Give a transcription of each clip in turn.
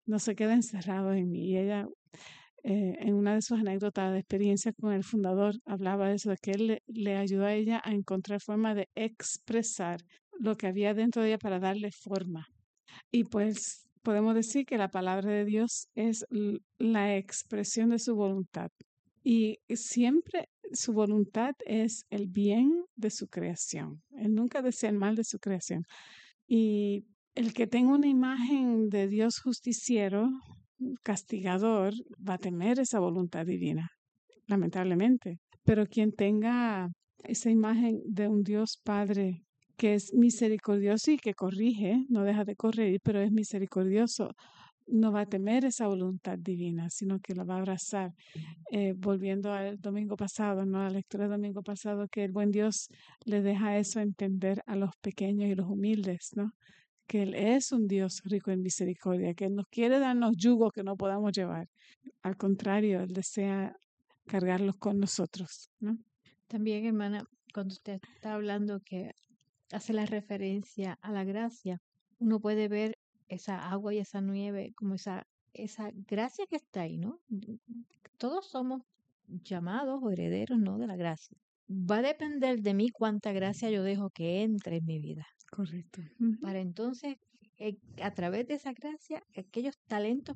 no se queda encerrado en mí. Y ella, en una de sus anécdotas de experiencia con el fundador, hablaba de eso, de que él le ayudó a ella a encontrar forma de expresar lo que había dentro de ella para darle forma. Y pues podemos decir que la palabra de Dios es la expresión de su voluntad. Y siempre su voluntad es el bien de su creación. Él nunca desea el mal de su creación. Y el que tenga una imagen de Dios justiciero, castigador, va a temer esa voluntad divina, lamentablemente. Pero quien tenga esa imagen de un Dios Padre que es misericordioso y que corrige, no deja de corregir, pero es misericordioso, no va a temer esa voluntad divina, sino que la va a abrazar. Volviendo al domingo pasado, ¿no? A la lectura del domingo pasado, que el buen Dios le deja eso entender a los pequeños y los humildes, ¿no? Que Él es un Dios rico en misericordia, que Él nos quiere darnos yugos que no podamos llevar. Al contrario, Él desea cargarlos con nosotros, ¿no? También, hermana, cuando usted está hablando que hace la referencia a la gracia, uno puede ver esa agua y esa nieve como esa gracia que está ahí, ¿no? Todos somos llamados o herederos, ¿no? De la gracia. Va a depender de mí cuánta gracia yo dejo que entre en mi vida. Correcto. Para entonces, a través de esa gracia, aquellos talentos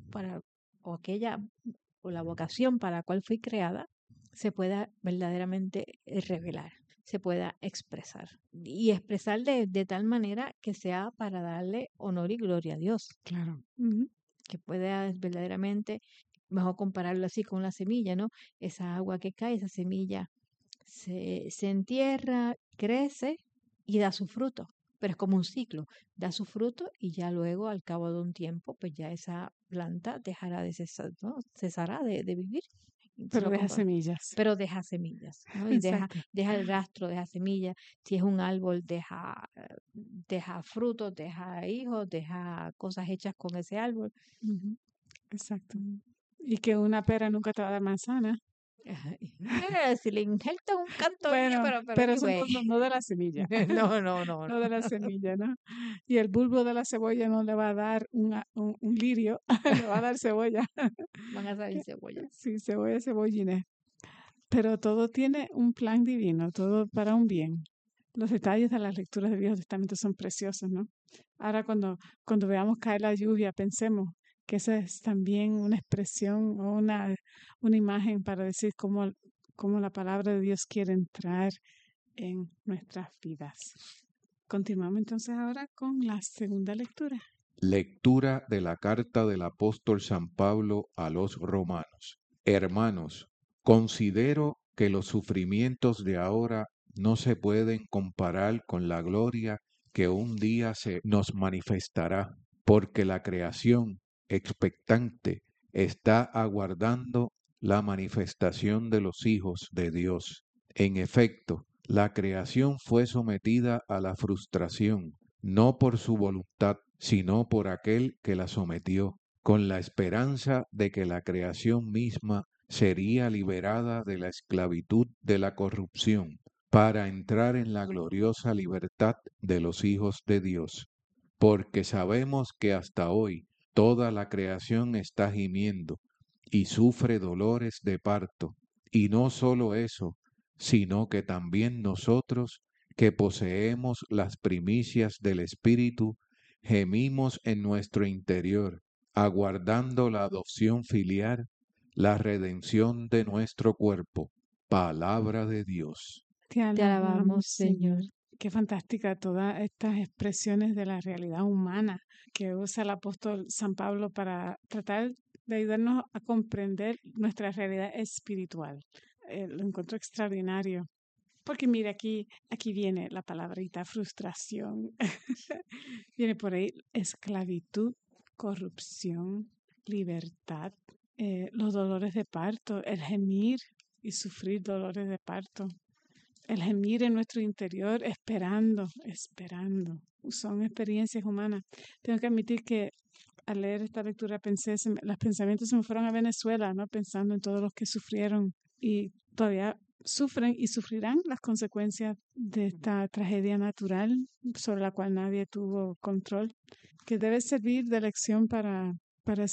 o la vocación para la cual fui creada, se pueda verdaderamente revelar, se pueda expresar. Y expresar de tal manera que sea para darle honor y gloria a Dios. Claro. Que pueda verdaderamente, mejor compararlo así con la semilla, ¿no? Esa agua que cae, esa semilla se entierra, crece y da su fruto. Pero es como un ciclo, da su fruto y ya luego, al cabo de un tiempo, pues ya esa planta dejará de cesar, ¿no? Cesará de vivir. Pero deja semillas. Pero deja semillas, ¿no? Y Exacto. deja el rastro, deja semillas. Si es un árbol, deja frutos, deja hijos, deja cosas hechas con ese árbol. Exacto. Y que una pera nunca te va a dar manzana. Si le injertas un canto, Bueno, pero eso anyway. no de la semilla. No. No de la semilla, ¿no? Y el bulbo de la cebolla no le va a dar un lirio, le va a dar cebolla. Van a salir cebollas. Sí, cebollines. Pero todo tiene un plan divino, todo para un bien. Los detalles de las lecturas del Viejo Testamento son preciosos, ¿no? Ahora cuando veamos caer la lluvia, pensemos que esa es también una expresión o una imagen para decir cómo la palabra de Dios quiere entrar en nuestras vidas. Continuamos entonces ahora con la segunda lectura. Lectura de la carta del apóstol San Pablo a los romanos. Hermanos, considero que los sufrimientos de ahora no se pueden comparar con la gloria que un día se nos manifestará, porque la creación expectante está aguardando la manifestación de los hijos de Dios. En efecto, la creación fue sometida a la frustración, no por su voluntad, sino por aquel que la sometió, con la esperanza de que la creación misma sería liberada de la esclavitud de la corrupción, para entrar en la gloriosa libertad de los hijos de Dios. Porque sabemos que hasta hoy toda la creación está gimiendo y sufre dolores de parto, y no solo eso, sino que también nosotros, que poseemos las primicias del Espíritu, gemimos en nuestro interior, aguardando la adopción filial, la redención de nuestro cuerpo. Palabra de Dios. Te alabamos, Señor. Qué fantástica todas estas expresiones de la realidad humana que usa el apóstol San Pablo para tratar de ayudarnos a comprender nuestra realidad espiritual. Lo encuentro extraordinario. Porque mira, aquí viene la palabrita frustración. Viene por ahí esclavitud, corrupción, libertad, los dolores de parto, el gemir y sufrir dolores de parto. El gemir en nuestro interior, esperando. Son experiencias humanas. Tengo que admitir que al leer esta lectura los pensamientos se me fueron a Venezuela, ¿no? Pensando en todos los que sufrieron y todavía sufren y sufrirán las consecuencias de esta tragedia natural sobre la cual nadie tuvo control, que debe servir de lección para